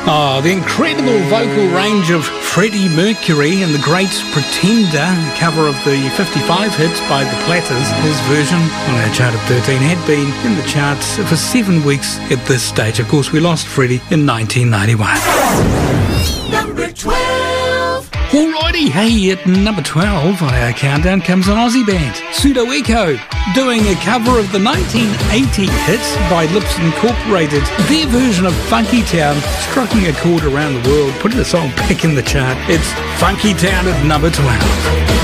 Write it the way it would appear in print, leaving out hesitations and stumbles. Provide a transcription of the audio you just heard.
Oh, the incredible vocal range of Freddie Mercury and the great Pretender, cover of the 55 hits by the Platters. His version on our chart of 13 had been in the charts for 7 weeks at this stage. Of course, we lost Freddie in 1991. Number 12. Alrighty, hey, at number 12 on our countdown comes an Aussie band, Pseudo Echo, doing a cover of the 1980 hit by Lips Incorporated. Their version of Funky Town, striking a chord around the world, putting the song back in the chart. It's Funky Town at number 12.